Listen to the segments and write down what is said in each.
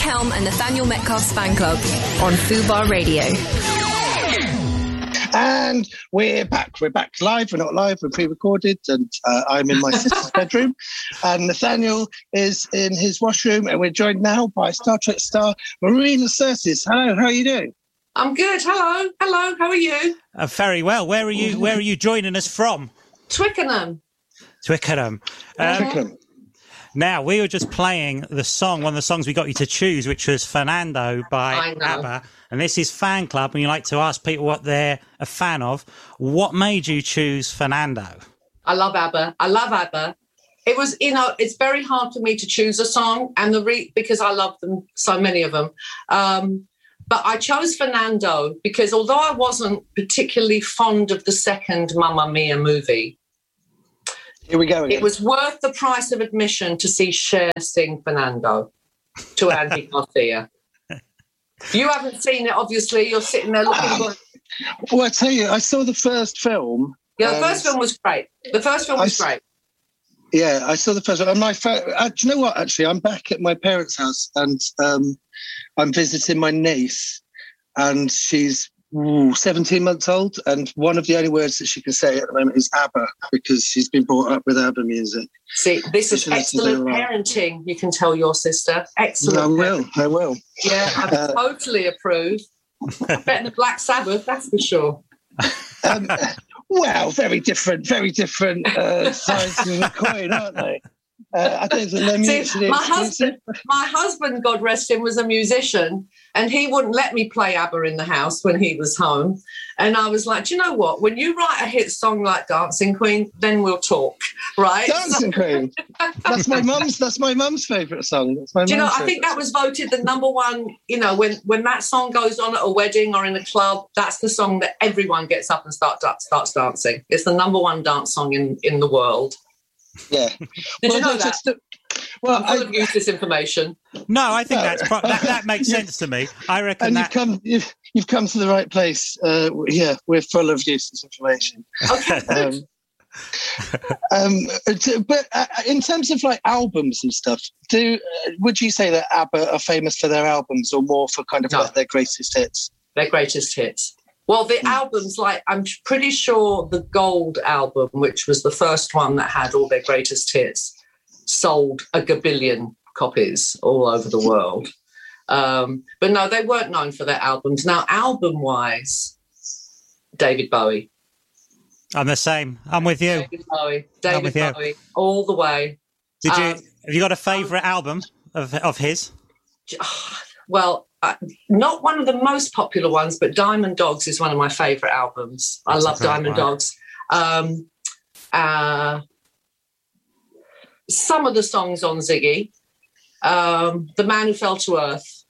Helm and Nathaniel Metcalf's fan club on Fubar Radio. And we're back. We're back live. We're not live. We're pre-recorded. And I'm in my sister's bedroom. And Nathaniel is in his washroom. And we're joined now by Star Trek star Marina Sirtis. Hello, how are you doing? I'm good. Hello. Hello. How are you? Very well. Where are you joining us from? Twickenham. Twickenham. Now, we were just playing the song, one of the songs we got you to choose, which was Fernando by ABBA. And this is Fan Club, and you like to ask people what they're a fan of. What made you choose Fernando? I love ABBA. It was, it's very hard for me to choose a song, and because I love them, so many of them. But I chose Fernando because although I wasn't particularly fond of the second Mamma Mia movie, here we go again. It was worth the price of admission to see Cher sing Fernando to Andy Garcia. You haven't seen it, obviously. You're sitting there looking for... Well, I tell you, I saw the first film. Yeah, the first film was great. Yeah, I saw the first one. And do you know what, actually? I'm back at my parents' house and I'm visiting my niece, and she's 17 months old, and one of the only words that she can say at the moment is ABBA, because she's been brought up with ABBA music. See, this is excellent parenting, you can tell your sister. Excellent. I will. Yeah, I totally approve. Better than Black Sabbath, that's for sure. Well, very different sides of the coin, aren't they? I think they're mutually exclusive. My husband, God rest him, was a musician, and he wouldn't let me play ABBA in the house when he was home. And I was like, do you know what? When you write a hit song like Dancing Queen, then we'll talk, right? Dancing Queen. That's my mum's favourite song. I think that was voted the number one. When that song goes on at a wedding or in a club, that's the song that everyone gets up and starts dancing. It's the number one dance song in the world. Yeah. Did you know that? I'm full of useless information. No, I think that makes sense to me. I reckon you've come to the right place. We're full of useless information. Okay. But in terms of like albums and stuff, would you say that ABBA are famous for their albums or more for kind of like their greatest hits? Their greatest hits. Well, the albums, I'm pretty sure the Gold album, which was the first one that had all their greatest hits, sold a gabillion copies all over the world. But no, they weren't known for their albums. Now, album-wise, David Bowie. I'm the same. I'm with you. David Bowie, all the way. Have you got a favourite album of his? Well, not one of the most popular ones, but Diamond Dogs is one of my favourite albums. I love Diamond Dogs. Some of the songs on Ziggy, The Man Who Fell to Earth.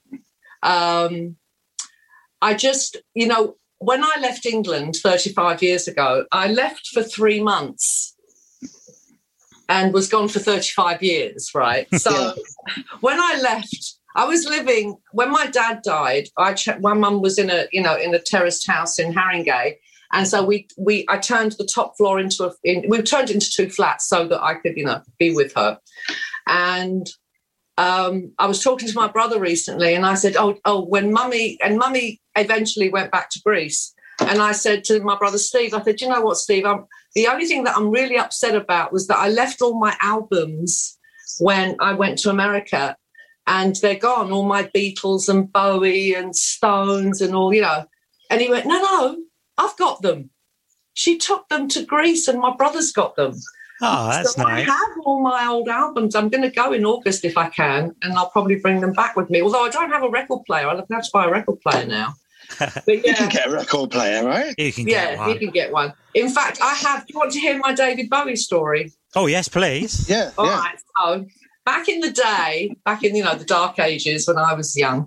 When I left England 35 years ago, I left for 3 months and was gone for 35 years, right? So when I left, I was living, when my dad died, my mum was in a terraced house in Haringey. And so I turned the top floor we turned into 2 flats so that I could, be with her. And I was talking to my brother recently and I said, when mummy eventually went back to Greece. And I said to my brother, Steve, I said, you know what, Steve, the only thing that I'm really upset about was that I left all my albums when I went to America. And they're gone, all my Beatles and Bowie and Stones and all, And he went, no, I've got them. She took them to Greece and my brother's got them. Oh, that's nice. I have all my old albums. I'm going to go in August if I can, and I'll probably bring them back with me. Although I don't have a record player. I'll have to buy a record player now. But you can get a record player, right? You can get one. You can get one. In fact, do you want to hear my David Bowie story? Oh, yes, please. Yeah. All right, so... Back in the day, the dark ages when I was young,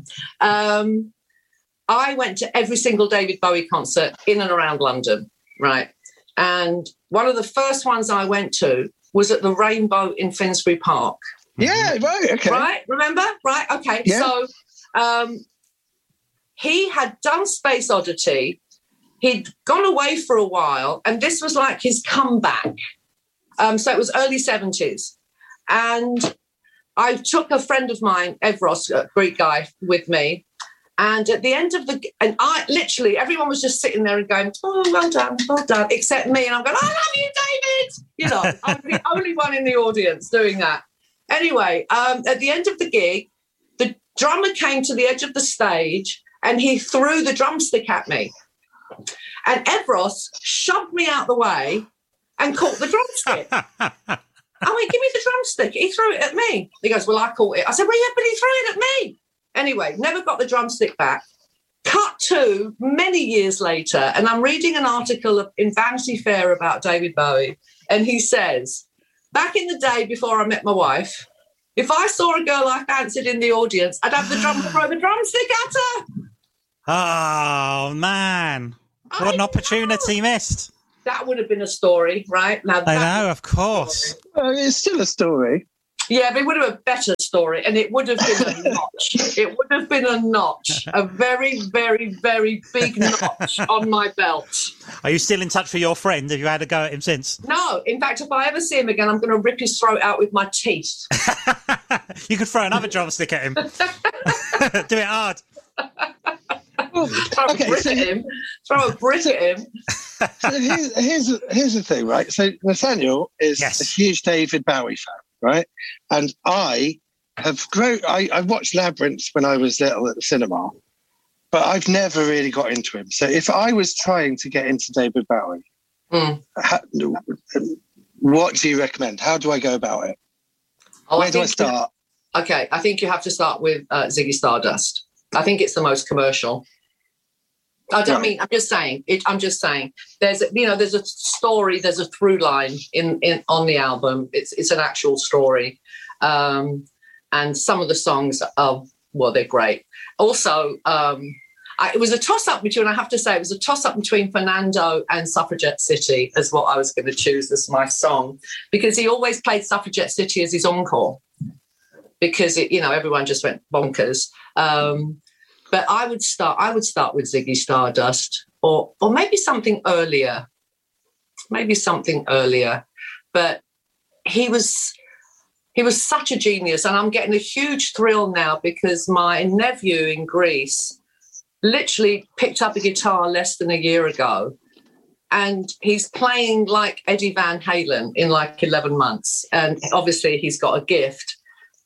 I went to every single David Bowie concert in and around London, right? And one of the first ones I went to was at the Rainbow in Finsbury Park. Yeah, right, okay. Right, remember? Right, okay. Yeah. So he had done Space Oddity. He'd gone away for a while, and this was like his comeback. So it was early 70s. And I took a friend of mine, Evros, a Greek guy, with me. And at the end of everyone was just sitting there and going, oh, well done, except me. And I'm going, I love you, David. You know, I'm the only one in the audience doing that. Anyway, at the end of the gig, the drummer came to the edge of the stage and he threw the drumstick at me. And Evros shoved me out the way and caught the drumstick. I went, give me the drumstick. He threw it at me. He goes, well, I caught it. I said, well, yeah, but he threw it at me. Anyway, never got the drumstick back. Cut to many years later, and I'm reading an article in Vanity Fair about David Bowie, and he says, back in the day before I met my wife, if I saw a girl I fancied in the audience, I'd have the drummer throw the drumstick at her. Oh, man. What an opportunity missed. That would have been a story, right? Now, I know, of course. It's still a story. Yeah, but it would have been a better story, and it would have been a notch. It would have been a notch, a very, very, very big notch on my belt. Are you still in touch with your friend? Have you had a go at him since? No. In fact, if I ever see him again, I'm going to rip his throat out with my teeth. You could throw another drumstick at him. Do it hard. Throw a brick at him. So here's the thing, right? So Nathaniel is a huge David Bowie fan, right? And I have I watched Labyrinth when I was little at the cinema, but I've never really got into him. So if I was trying to get into David Bowie, what do you recommend? How do I go about it? Where do I start? Okay, I think you have to start with Ziggy Stardust. I think it's the most commercial. I'm just saying. There's a story. There's a through line on the album. It's an actual story, and some of the songs they're great. Also, it was a toss up between. I have to say, it was a toss up between Fernando and Suffragette City as what I was going to choose as my song, because he always played Suffragette City as his encore, because everyone just went bonkers. But I would start with Ziggy Stardust, or maybe something earlier. But he was such a genius, and I'm getting a huge thrill now because my nephew in Greece literally picked up a guitar less than a year ago, and he's playing like Eddie Van Halen in like 11 months, and obviously he's got a gift.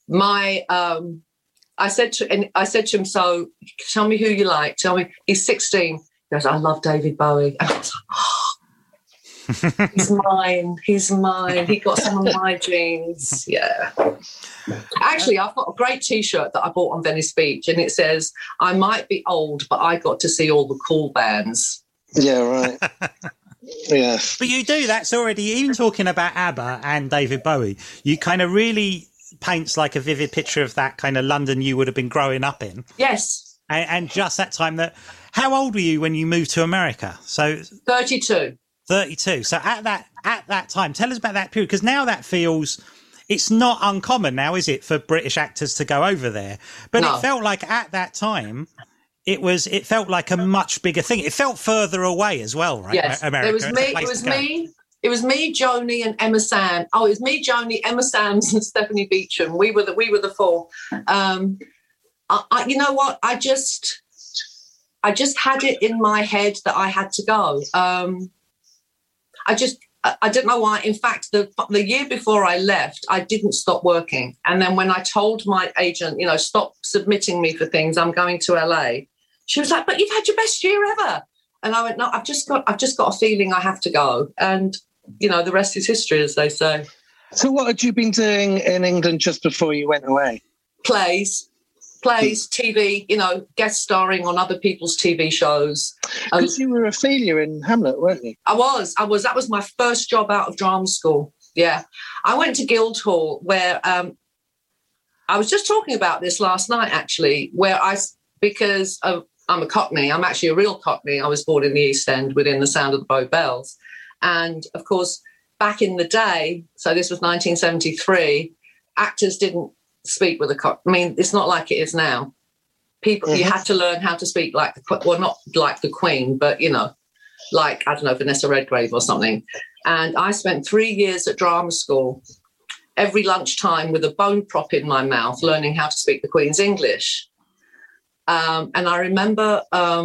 I said to him, so tell me who you like. Tell me. He's 16. He goes, I love David Bowie. And I was like, oh, he's mine. He got some of my jeans. Yeah. Actually, I've got a great T-shirt that I bought on Venice Beach, and it says, I might be old, but I got to see all the cool bands. Yeah, right. Yeah. But you do. That's already, even talking about ABBA and David Bowie, you kind of really paints like a vivid picture of that kind of London you would have been growing up in. Yes. And just that time how old were you when you moved to America? So 32. 32. So at that time, tell us about that period, because now that feels, it's not uncommon now, is it, for British actors to go over there? But no. It felt like at that time, it felt like a much bigger thing. It felt further away as well, right? Yes. America. It was me, Joni, and Emma Sam. Oh, it was me, Joni, Emma Sams, and Stephanie Beacham. We were the four. You know what? I just had it in my head that I had to go. I don't know why. In fact, the year before I left, I didn't stop working. And then when I told my agent, stop submitting me for things, I'm going to LA, she was like, but you've had your best year ever. And I went, no, I've just got a feeling I have to go. And, the rest is history, as they say. So what had you been doing in England just before you went away? Plays, TV, guest starring on other people's TV shows. Because you were Ophelia in Hamlet, weren't you? I was. That was my first job out of drama school. Yeah. I went to Guildhall where I was just talking about this last night, actually, because I'm a Cockney. I'm actually a real Cockney. I was born in the East End within the sound of the Bow Bells. And, of course, back in the day, so this was 1973, actors didn't speak with a Cockney. I mean, it's not like it is now. People, You had to learn how to speak like not like the Queen, but, like, I don't know, Vanessa Redgrave or something. And I spent 3 years at drama school every lunchtime with a bone prop in my mouth, learning how to speak the Queen's English. And I remember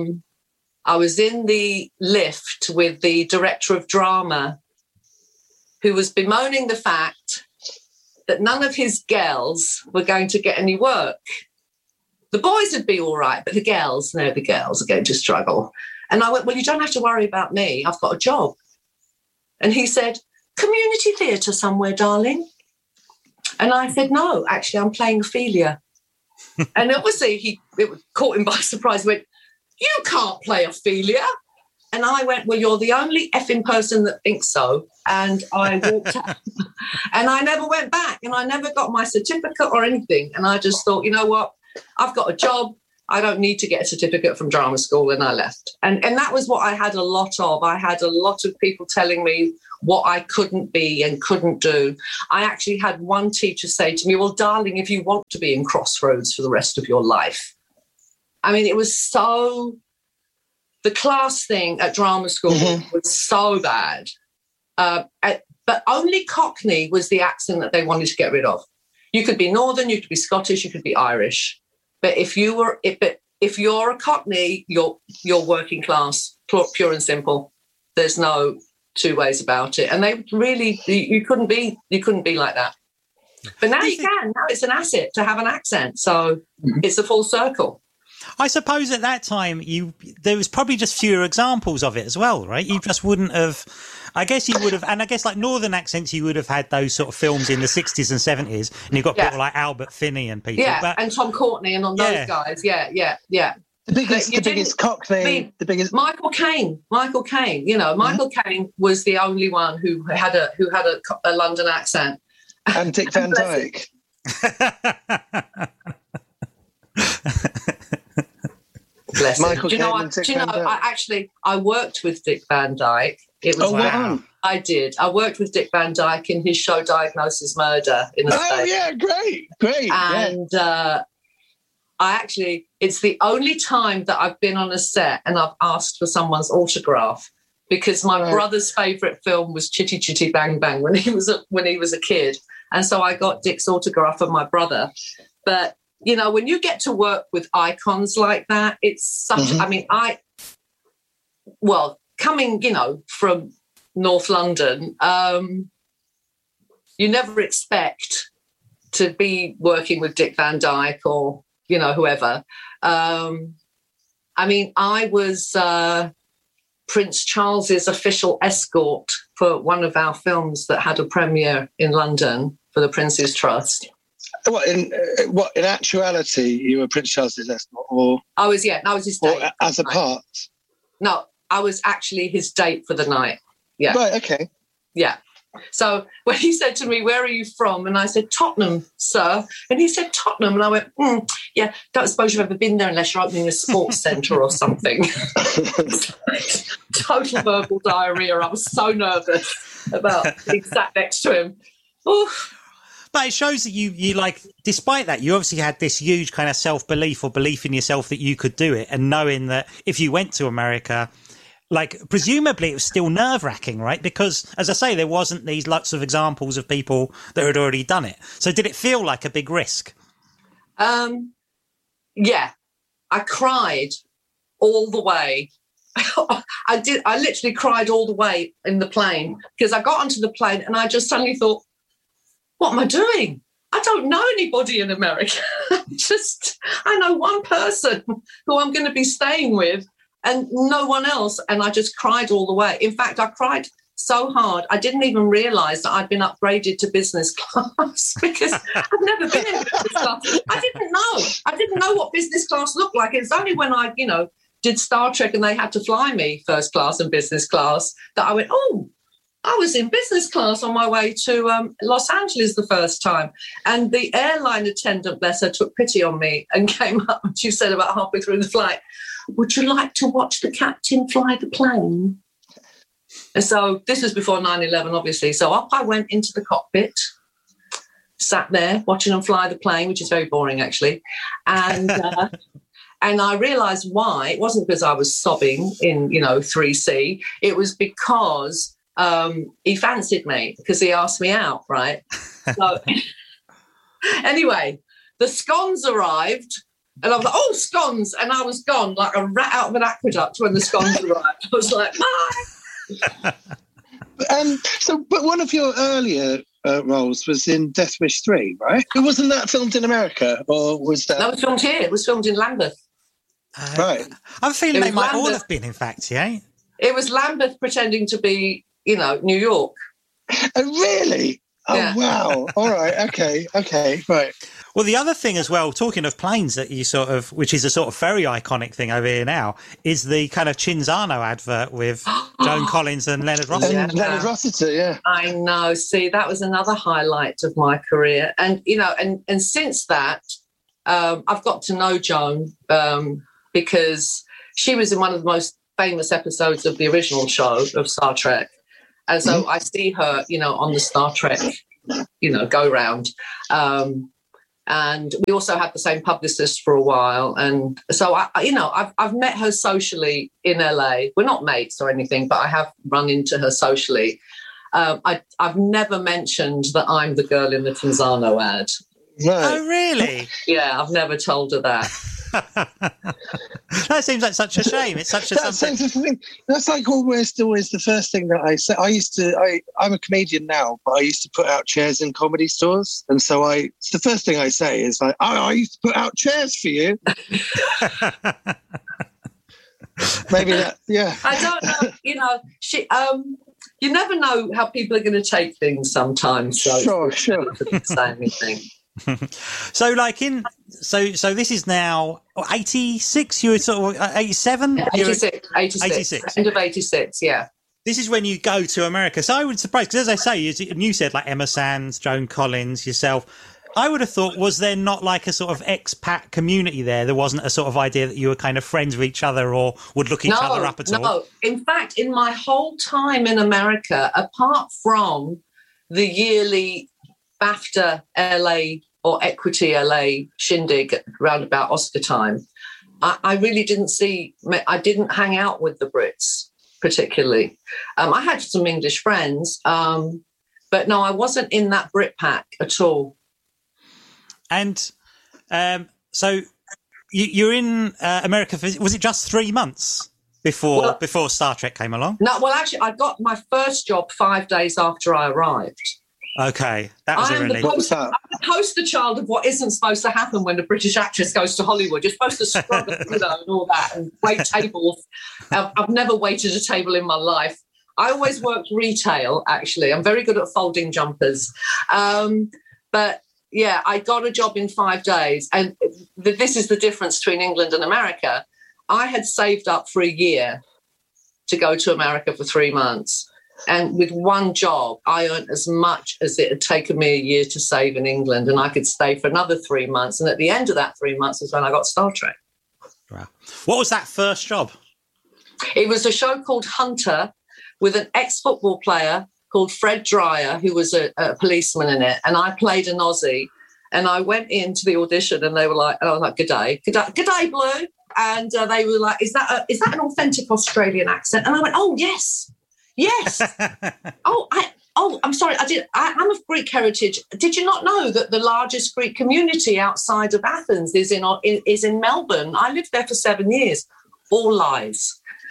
I was in the lift with the director of drama, who was bemoaning the fact that none of his girls were going to get any work. The boys would be all right, but the girls are going to struggle. And I went, well, you don't have to worry about me. I've got a job. And he said, community theatre somewhere, darling. And I said, no, actually, I'm playing Ophelia. And obviously it caught him by surprise. He went, you can't play Ophelia. And I went, well, you're the only effing person that thinks so. And I walked out. And I never went back. And I never got my certificate or anything. And I just thought, you know what? I've got a job. I don't need to get a certificate from drama school. And I left. And that was what I had a lot of. I had a lot of people telling me what I couldn't be and couldn't do. I actually had one teacher say to me, well, darling, if you want to be in Crossroads for the rest of your life. I mean, it was so... The class thing at drama school was so bad. But only Cockney was the accent that they wanted to get rid of. You could be Northern, you could be Scottish, you could be Irish. But if you're a Cockney, you're working class, pure and simple. There's no two ways about it. And they really, you couldn't be like that. But now you can. Now it's an asset to have an accent. So it's a full circle. I suppose at that time there was probably just fewer examples of it as well, right? You just wouldn't have. I guess you would have, and I guess like Northern accents, you would have had those sort of films in the 60s and 70s, and you've got people like Albert Finney and people, and Tom Courtney and all those guys, The biggest Cockney, the biggest Michael Caine. You know, Michael Caine was the only one who had a London accent. And Dick Van Dyke. Bless him. Do you know, I worked with Dick Van Dyke. It was wow. I did. I worked with Dick Van Dyke in his show Diagnosis Murder in the States. Oh, yeah, great. And it's the only time that I've been on a set and I've asked for someone's autograph, because my brother's favourite film was Chitty Chitty Bang Bang when he was a kid. And so I got Dick's autograph of my brother. But you know, when you get to work with icons like that, it's such, I mean, coming, you know, from North London, you never expect to be working with Dick Van Dyke or, you know, whoever. I mean, I was Prince Charles's official escort for one of our films that had a premiere in London for the Prince's Trust. In actuality, you were Prince Charles's escort, or I was his date, or as a part. No, I was actually his date for the night. Yeah, right. Okay. Yeah. So when he said to me, "Where are you from?" and I said, "Tottenham, sir," and he said, "Tottenham," and I went, "Yeah, don't suppose you've ever been there unless you're opening a sports centre or something." Total verbal diarrhea. I was so nervous about being sat next to him. Oof. But it shows that you like, despite that, you obviously had this huge kind of self-belief or belief in yourself that you could do it, and knowing that if you went to America, like, presumably it was still nerve-wracking, right? Because, as I say, there wasn't these lots of examples of people that had already done it. So did it feel like a big risk? Yeah. I cried all the way. I did. I literally cried all the way in the plane, because I got onto the plane and I just suddenly thought, what am I doing? I don't know anybody in America. I know one person who I'm going to be staying with and no one else. And I just cried all the way. In fact, I cried so hard, I didn't even realise that I'd been upgraded to business class, because I've never been in business class. I didn't know what business class looked like. It's only when I, you know, did Star Trek and they had to fly me first class and business class that I went, oh, I was in business class on my way to Los Angeles the first time. And the airline attendant, bless her, took pity on me and came up and she said about halfway through the flight, "Would you like to watch the captain fly the plane?" And so this was before 9/11, obviously. So up I went into the cockpit, sat there watching them fly the plane, which is very boring, actually. And and I realised why. It wasn't because I was sobbing in, 3C. It was because he fancied me because he asked me out, right? So anyway, the scones arrived. And I was like, oh, scones. And I was gone like a rat out of an aqueduct when the scones arrived. I was like, bye. But one of your earlier roles was in Death Wish 3, right? Wasn't that filmed in America, or was that? That was filmed here. It was filmed in Lambeth. Right. I'm feeling they might all have been, in fact, yeah? It was Lambeth pretending to be, New York. Oh, really? Oh, yeah. Wow. All right. Okay. Right. Well, the other thing as well, talking of planes that you which is a sort of very iconic thing over here now, is the kind of Cinzano advert with Joan Collins and Leonard Rossiter. And Leonard Rossiter, yeah. I know. See, that was another highlight of my career. And, and since that, I've got to know Joan because she was in one of the most famous episodes of the original show of Star Trek. And so I see her, on the Star Trek, go round. And we also had the same publicist for a while. And so, I've met her socially in LA. We're not mates or anything, but I have run into her socially. I've never mentioned that I'm the girl in the Cinzano ad. Right. Oh, really? Yeah, I've never told her that. That seems like such a shame. It's such a something. That's like always the first thing that I say. I'm a comedian now, but I used to put out chairs in comedy stores, and so it's the first thing I say is like, I used to put out chairs for you. Maybe that, yeah. I don't know. She. You never know how people are going to take things sometimes. So sure. Say anything. So this is now 86, you were sort of 87? 86. End of 86, yeah. This is when you go to America. So I would surprise, because as I say, you said like Emma Sands, Joan Collins, yourself. I would have thought, was there not like a sort of expat community there? There wasn't a sort of idea that you were kind of friends with each other or would look each other up at all? No, in fact, in my whole time in America, apart from the yearly BAFTA LA or Equity LA shindig round about Oscar time, I really I didn't hang out with the Brits particularly. I had some English friends, but no, I wasn't in that Brit pack at all. And so you're in America was it just 3 months before Star Trek came along? No, well, actually, I got my first job 5 days after I arrived. Okay, that was a relief. I'm the poster child of what isn't supposed to happen when a British actress goes to Hollywood. You're supposed to struggle, and all that, and wait tables. I've never waited a table in my life. I always worked retail, actually. I'm very good at folding jumpers. But, yeah, I got a job in 5 days. And this is the difference between England and America. I had saved up for a year to go to America for 3 months. And with one job, I earned as much as it had taken me a year to save in England, and I could stay for another 3 months. And at the end of that 3 months is when I got Star Trek. Wow. What was that first job? It was a show called Hunter with an ex-football player called Fred Dreyer, who was a policeman in it. And I played an Aussie. And I went into the audition and they were like, and I was like, good day, Blue. And they were like, is that an authentic Australian accent? And I went, oh, yes. I'm sorry. I'm of Greek heritage. Did you not know that the largest Greek community outside of Athens is in Melbourne? I lived there for 7 years. All lies.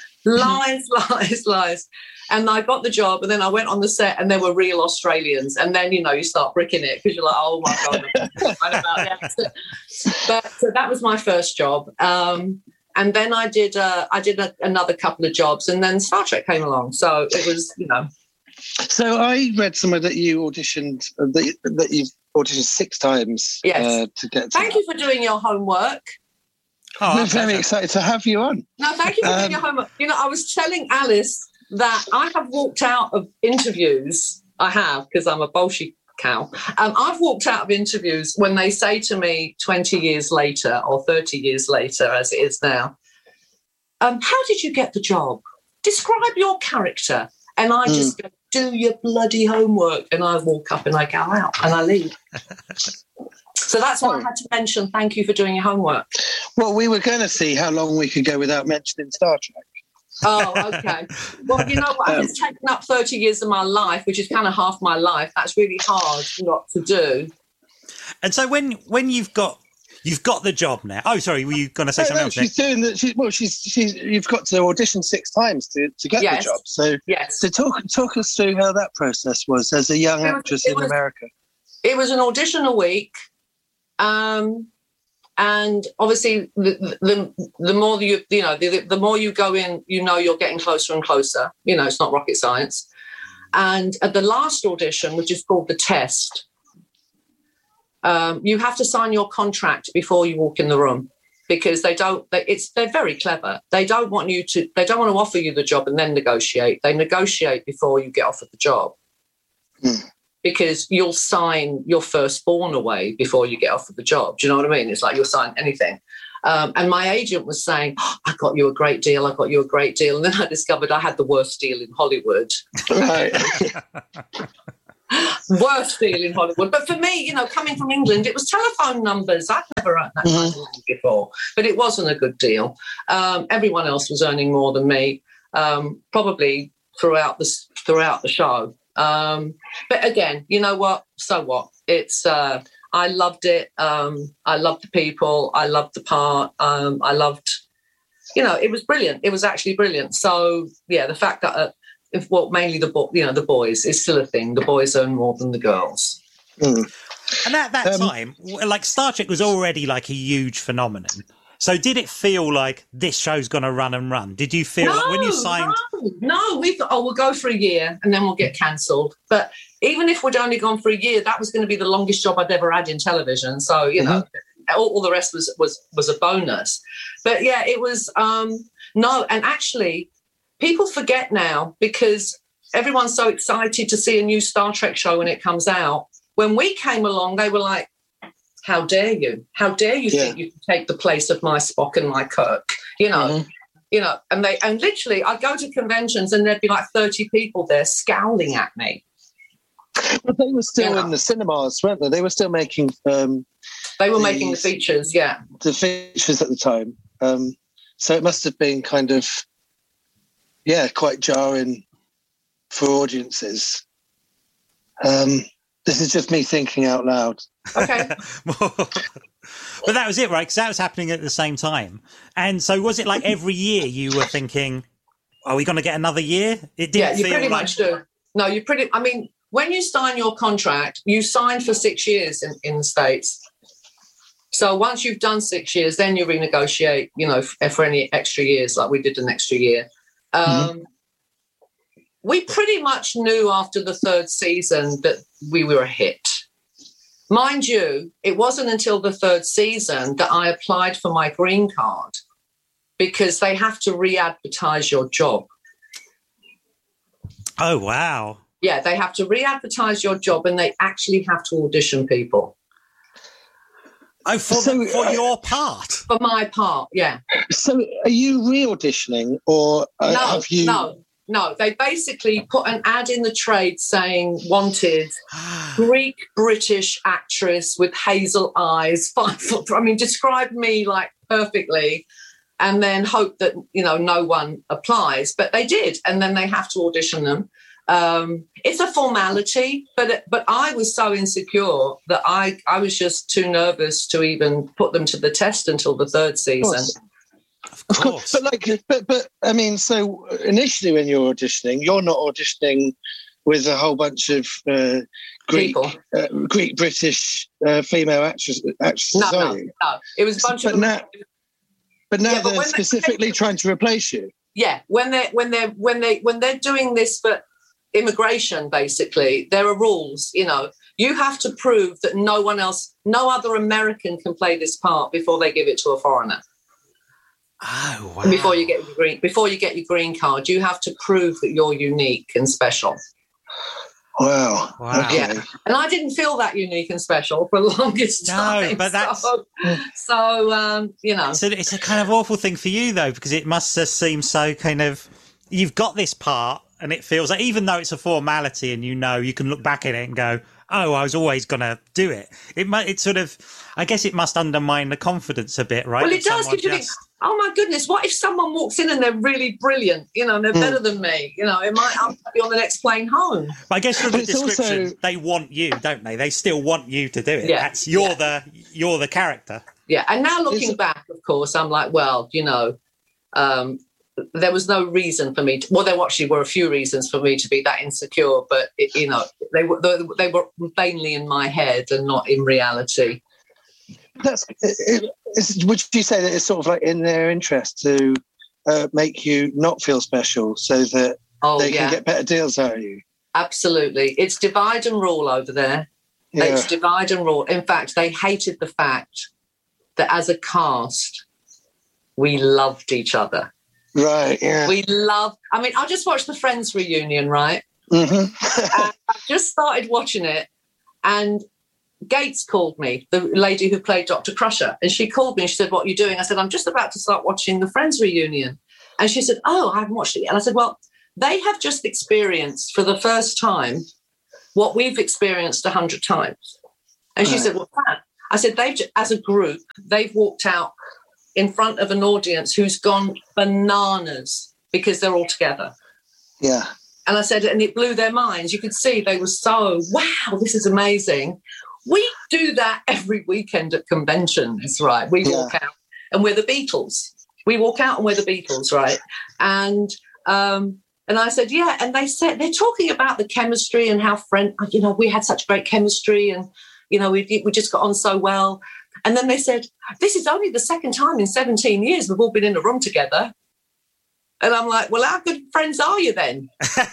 Lies. And I got the job, and then I went on the set, and there were real Australians. And then, you start bricking it because you're like, oh, my God. Right about that. But so that was my first job. And then I did another couple of jobs, and then Star Trek came along. So it was, So I read somewhere that you auditioned, that you've auditioned 6 times. Yes. To get. Thank you for doing your homework. Oh, we're very excited to have you on. No, thank you for doing your homework. I was telling Alice that I have walked out of interviews. I have, because I'm a Bolshevik cow. I've walked out of interviews when they say to me 20 years later or 30 years later, as it is now, how did you get the job? Describe your character. And I just go, do your bloody homework. And I walk up and I go out and I leave. So that's why I had to mention thank you for doing your homework. Well, we were going to see how long we could go without mentioning Star Trek. Oh, okay. Well, you know what? It's taken up 30 years of my life, which is kind of half my life. That's really hard not to do. And so when you've got the job now. Oh, sorry, were you going to say something else? She's doing that. She's. You've got to audition 6 times to get the job. So So talk us through how that process was as a young actress in America. It was an audition a week. And obviously, the more the more you go in, you're getting closer and closer. It's not rocket science. And at the last audition, which is called the test, you have to sign your contract before you walk in the room, because they're very clever. They don't want to offer you the job and then negotiate. They negotiate before you get offered the job. Because you'll sign your firstborn away before you get offered the job. Do you know what I mean? It's like you'll sign anything. And my agent was saying, I got you a great deal. And then I discovered I had the worst deal in Hollywood. Right. Worst deal in Hollywood. But for me, coming from England, it was telephone numbers. I'd never earned that kind of money before. But it wasn't a good deal. Everyone else was earning more than me, probably throughout the show. But again, you know what? So what? It's I loved it. I loved the people. I loved the part. I loved, it was brilliant. It was actually brilliant. So yeah, the fact that mainly the boys is still a thing. The boys earn more than the girls. And at that time, like Star Trek was already like a huge phenomenon. So did it feel like this show's going to run and run? Did you feel like when you signed? No, we thought, we'll go for a year and then we'll get cancelled. But even if we'd only gone for a year, that was going to be the longest job I'd ever had in television. So, all the rest was a bonus. But yeah, it was, no. And actually, people forget now because everyone's so excited to see a new Star Trek show when it comes out. When we came along, they were like, how dare you? How dare you think you can take the place of my Spock and my Kirk? And literally I'd go to conventions and there'd be like 30 people there scowling at me. But they were still in the cinemas, weren't they? They were still making they were making the features, the features at the time. So it must have been kind of quite jarring for audiences. This is just me thinking out loud. Okay. But that was it, right? Because that was happening at the same time. And so was it like every year you were thinking, are we going to get another year? It didn't feel pretty much do. No, when you sign your contract, you sign for 6 years in the States. So once you've done 6 years, then you renegotiate, for any extra years, like we did an extra year. We pretty much knew after the 3rd season that we were a hit. Mind you, it wasn't until the 3rd season that I applied for my green card because they have to re-advertise your job. Oh, wow. Yeah, they have to re-advertise your job and they actually have to audition people. Oh, for your part? For my part, yeah. So are you re-auditioning or have you... No, they basically put an ad in the trade saying wanted Greek British actress with hazel eyes, 5 foot. Describe me like perfectly, and then hope that no one applies. But they did, and then they have to audition them. It's a formality, but I was so insecure that I was just too nervous to even put them to the test until the 3rd season. Of course. But so initially when you're auditioning, you're not auditioning with a whole bunch of Greek British female actresses. No. It was a bunch of. But now they're specifically trying to replace you. Yeah, when they're doing this for immigration, basically, there are rules. You have to prove that no other American can play this part before they give it to a foreigner. Oh, wow. Before you get your green card, you have to prove that you're unique and special. Wow. Okay. Yeah. And I didn't feel that unique and special for the longest time. No, but that's... So It's a kind of awful thing for you, though, because it must just seem so kind of... You've got this part, and it feels like, even though it's a formality and you can look back at it and go, oh, I was always going to do it. It sort of, I guess it must undermine the confidence a bit, right? Well, it does, because you think, oh my goodness, what if someone walks in and they're really brilliant, and they're better than me? It might be on the next plane home. But I guess from the description, they want you, don't they? They still want you to do it. Yeah. You're the character. Yeah, and now looking back, of course, I'm like, well, there was no reason for me to, well, there actually were a few reasons for me to be that insecure, but they were mainly in my head and not in reality. Would you say that it's sort of like in their interest to make you not feel special so that they can get better deals out of you? Absolutely. It's divide and rule over there. Yeah. It's divide and rule. In fact, they hated the fact that as a cast, we loved each other. Right, yeah. I just watched the Friends reunion, right? Mm-hmm. And I just started watching it, and Gates called me, the lady who played Dr. Crusher, and she called me and she said, what are you doing? I said, I'm just about to start watching the Friends reunion. And she said, oh, I haven't watched it yet. And I said, well, they have just experienced for the first time what we've experienced 100 times. And she said, well, I said, as a group, they've walked out in front of an audience who's gone bananas because they're all together. Yeah. And I said, and it blew their minds. You could see they were so, wow, this is amazing. We do that every weekend at conventions, right? We walk out and we're the Beatles. We walk out and we're the Beatles, right? And I said, yeah. And they said, they're talking about the chemistry and how we had such great chemistry and, we just got on so well. And then they said, this is only the second time in 17 years we've all been in a room together. And I'm like, well, how good friends are you then?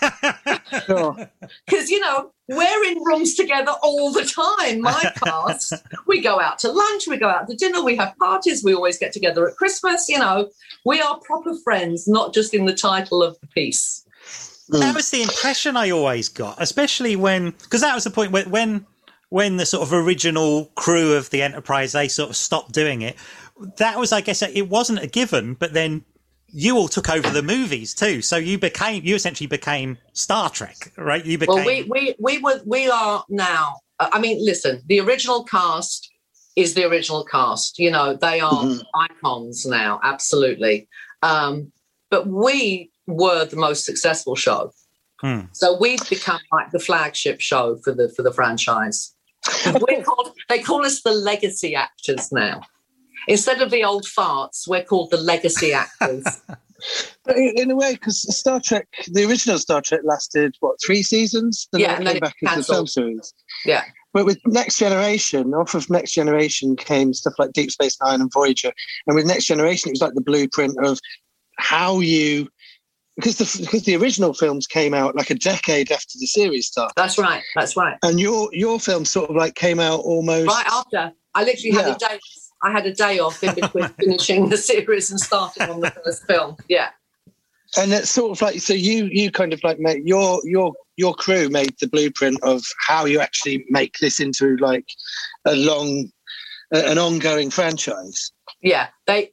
Sure. Because, we're in rooms together all the time, my cast. We go out to lunch, we go out to dinner, we have parties, we always get together at Christmas. We are proper friends, not just in the title of the piece. That was the impression I always got, especially because that was the point when the sort of original crew of the Enterprise, they sort of stopped doing it. That was, I guess, it wasn't a given, but then you all took over the movies too. So you essentially became Star Trek, right? You became... Well, we are now, listen, the original cast is the original cast. They are icons now, absolutely. But we were the most successful show. So we've become like the flagship show for the franchise. They call us the legacy actors now. Instead of the old farts, we're called the legacy actors. But in a way, because Star Trek, the original Star Trek lasted, 3 seasons? And then it came back into the film series. Yeah. But with Next Generation, off of Next Generation came stuff like Deep Space Nine and Voyager. And with Next Generation, it was like the blueprint of how you... Because the original films came out like a decade after the series started. That's right. And your film sort of like came out almost... Right after. I literally had a day... I had a day off in between finishing the series and starting on the first film. Yeah. And it's sort of like, so you kind of like made your crew made the blueprint of how you actually make this into like an ongoing franchise. Yeah. But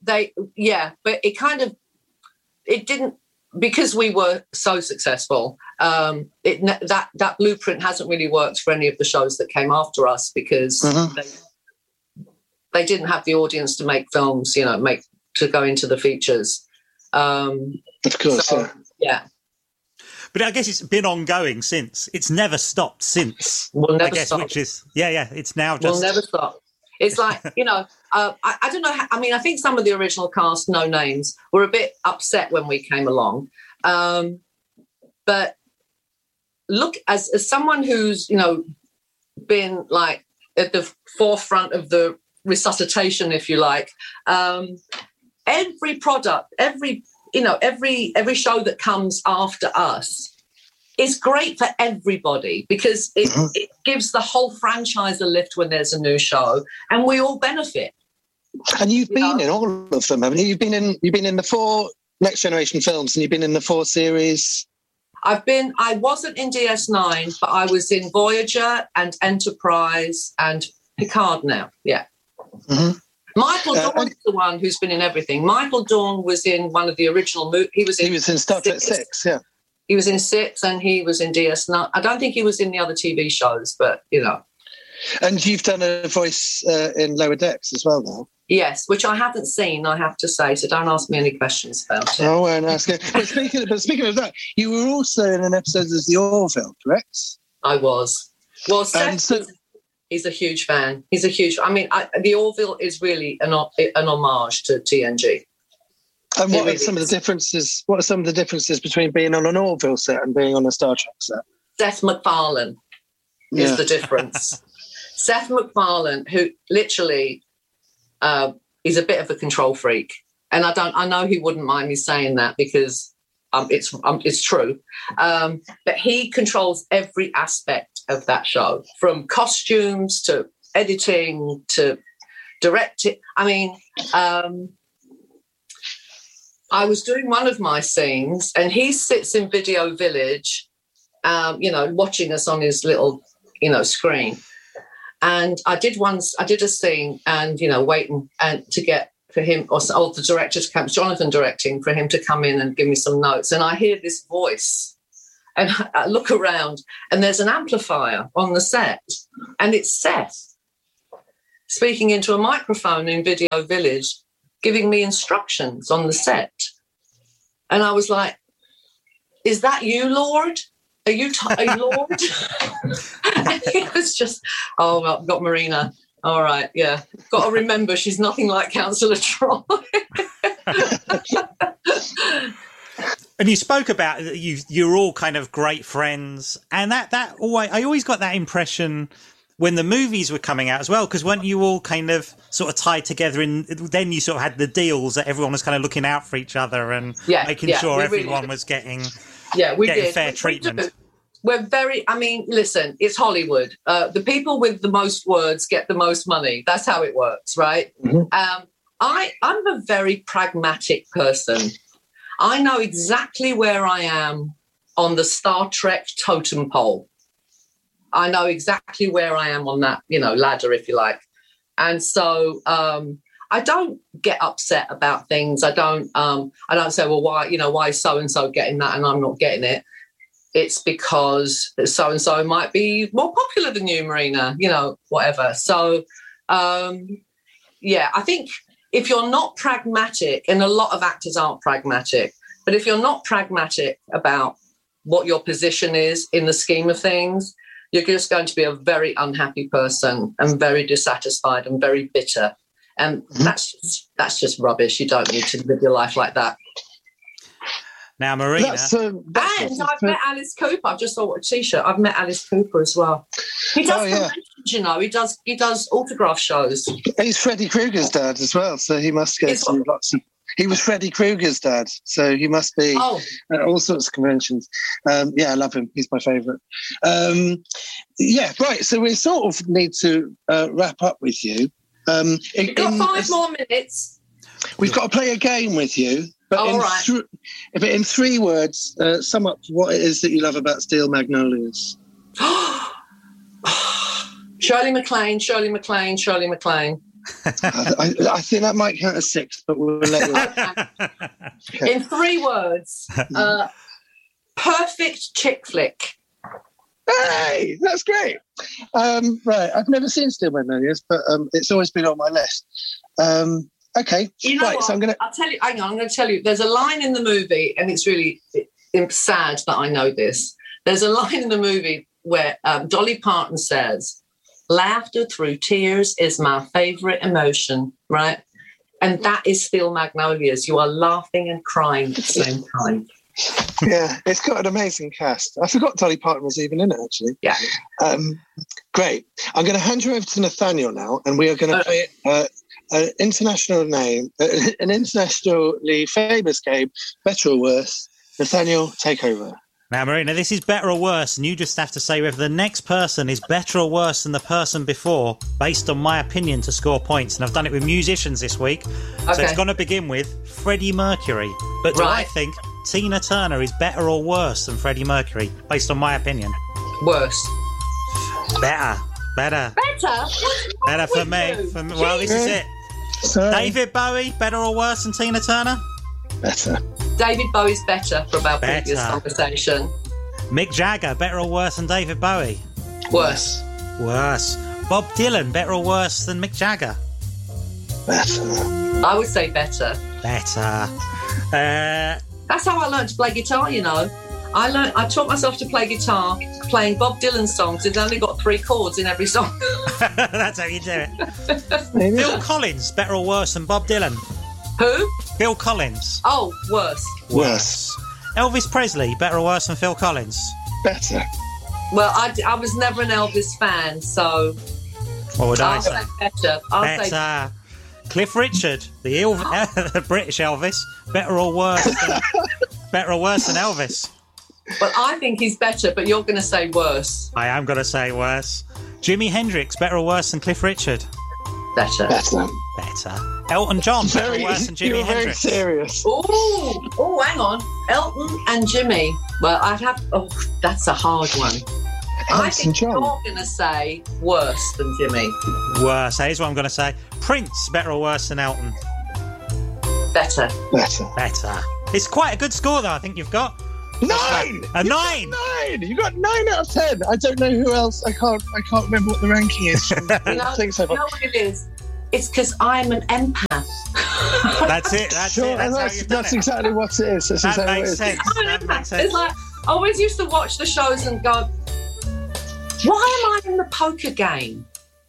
it didn't, because we were so successful, that blueprint hasn't really worked for any of the shows that came after us because they didn't have the audience to make films, to go into the features. Of course, yeah. But I guess it's been ongoing since. It's never stopped since. We'll never stop. Which is, it's now just... We'll never stop. It's like, I don't know. I think some of the original cast, no names, were a bit upset when we came along. But look, as someone who's, been like at the forefront of the resuscitation, if you like, every product, every show that comes after us is great for everybody because it gives the whole franchise a lift when there's a new show, and we all benefit. And you've been in all of them, haven't you? You've been in the 4 Next Generation films, and you've been in the 4 series. I wasn't in DS9, but I was in Voyager and Enterprise and Picard now. Yeah. Mm-hmm. Michael Dorn is the one who's been in everything. Michael Dorn was in one of the original movies. He was in Star Trek 6, yeah. He was in Six and he was in DS9. I don't think he was in the other TV shows, but, you know. And you've done a voice in Lower Decks as well now. Yes, which I haven't seen, I have to say, so don't ask me any questions about it. Oh, I won't ask it. But speaking of that, you were also in an episode of The Orville, correct? I was. Well, Seth, he's a huge fan. The Orville is really an homage to TNG. And what are some of the differences? What are some of the differences between being on an Orville set and being on a Star Trek set? Seth MacFarlane is the difference. Seth MacFarlane, who literally is a bit of a control freak, and I know he wouldn't mind me saying that because it's true. But he controls every aspect of that show, from costumes to editing to directing. I mean. I was doing one of my scenes and he sits in Video Village, watching us on his little, screen. And I did a scene and, waiting and to get for him or the director to come, Jonathan directing, for him to come in and give me some notes. And I hear this voice and I look around and there's an amplifier on the set and it's Seth speaking into a microphone in Video Village, giving me instructions on the set. And I was like, is that you, Lord? Are you Lord? And it was just, oh, well, I've got Marina. All right, yeah. Got to remember, she's nothing like Councillor Troy. And you spoke about you're all kind of great friends. And that I always got that impression when the movies were coming out as well, because weren't you all kind of sort of tied together in, then you sort of had the deals that everyone was kind of looking out for each other and making sure everyone was getting fair treatment. We're very, listen, it's Hollywood. The people with the most words get the most money. That's how it works, right? Mm-hmm. I'm a very pragmatic person. I know exactly where I am on the Star Trek totem pole. I know exactly where I am on that, ladder, if you like. And so I don't get upset about things. I don't say, well, why is so-and-so getting that and I'm not getting it? It's because so-and-so might be more popular than you, Marina, whatever. So, I think if you're not pragmatic, and a lot of actors aren't pragmatic, but if you're not pragmatic about what your position is in the scheme of things, you're just going to be a very unhappy person and very dissatisfied and very bitter. And that's just rubbish. You don't need to live your life like that. Now, Marina. And I've met Alice Cooper. I've just thought a T-shirt. I've met Alice Cooper as well. He does conventions, He does autograph shows. He's Freddy Krueger's dad as well, so he must get lots of... He was Freddy Krueger's dad, so he must be at all sorts of conventions. I love him. He's my favourite. Right. So we sort of need to wrap up with you. We've got 5 more minutes. We've got to play a game with you. But in 3 words, sum up what it is that you love about Steel Magnolias. Shirley MacLaine, Shirley MacLaine, Shirley MacLaine. I think that might count as 6, but we'll let you. Okay. In 3 words, perfect chick flick. Hey, that's great. Right, I've never seen Steel Magnolias, but it's always been on my list. Okay, what? So I'll tell you. Hang on, I'm going to tell you. There's a line in the movie, and it's really sad that I know this. There's a line in the movie where Dolly Parton says, "Laughter through tears is my favourite emotion," right? And that is Steel Magnolias. You are laughing and crying at the same time. Yeah, it's got an amazing cast. I forgot Dolly Parton was even in it, actually. Yeah. Great. I'm going to hand you over to Nathaniel now, and we are going to play an internationally famous game, Better or Worse. Nathaniel, take over. Now, Marina, this is Better or Worse, and you just have to say whether the next person is better or worse than the person before, based on my opinion, to score points. And I've done it with musicians this week. Okay. So it's going to begin with Freddie Mercury. But do I think Tina Turner is better or worse than Freddie Mercury, based on my opinion? Worse. Better. Better For me. Well, this is it. Sorry. David Bowie, better or worse than Tina Turner? Better. David Bowie's better from our previous conversation. Mick Jagger, better or worse than David Bowie? Worse. Worse. Bob Dylan, better or worse than Mick Jagger? Better. I would say better. Better. That's how I learned to play guitar, you know. I taught myself to play guitar playing Bob Dylan songs. It's only got 3 chords in every song. That's how you do it. Phil Collins, better or worse than Bob Dylan? Who? Phil Collins. Oh, worse. Worse. Elvis Presley, better or worse than Phil Collins? Better. Well, I was never an Elvis fan, so... What would I say? Say better. I'll say... Cliff Richard, the British Elvis, better or worse than Elvis? Well, I think he's better, but you're going to say worse. I am going to say worse. Jimi Hendrix, better or worse than Cliff Richard? Better. Better. Elton John, better or worse than Jimi Hendrix? Very serious. Oh, hang on. Elton and Jimmy. Well, I'd have... Oh, that's a hard one. I think you're going to say worse than Jimmy. Worse. Here's what I'm going to say. Prince, better or worse than Elton? Better. It's quite a good score, though, I think you've got. 9! A 9! 9! You got 9 out of 10. I don't know who else. I can't remember what the ranking is. You know what it is? It's because I'm an empath. That's it. That's exactly what it is. That makes sense. It's like, I always used to watch the shows and go, why am I in the poker game?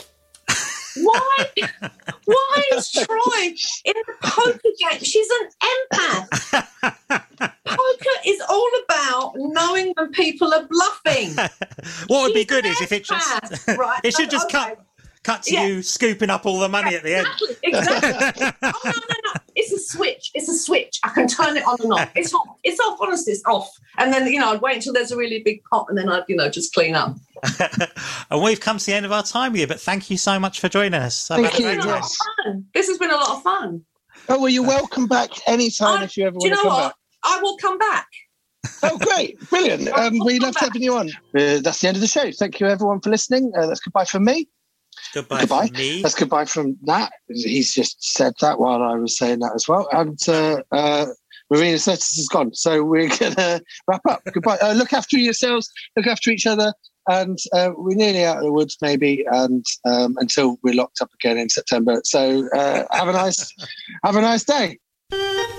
Why is Troy in the poker game? She's an empath. Poker is all about knowing when people are bluffing. What would be good is if it just it should just cut to you scooping up all the money at the end. Exactly. Oh, no. It's a switch. I can turn it on and off. It's off. It's off. Honestly, it's off. And then, I'd wait until there's a really big pot and then I'd, just clean up. And we've come to the end of our time with you, but thank you so much for joining us. Thank you. This has been a lot of fun. Oh, well, you're welcome back anytime if you ever want to come back. I will come back. Oh, great. Brilliant. We loved having you on. That's the end of the show. Thank you, everyone, for listening. That's goodbye from me. Goodbye from me. That's goodbye from Nat. He's just said that while I was saying that as well. And Marina Curtis is gone. So we're going to wrap up. Goodbye. Look after yourselves. Look after each other. And we're nearly out of the woods, maybe, and until we're locked up again in September. So have a nice day.